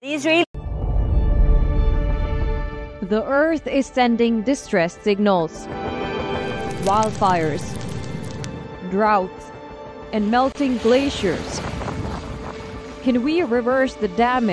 Israel. The Earth is sending distress signals. Wildfires, droughts, and melting glaciers. Can we reverse the damage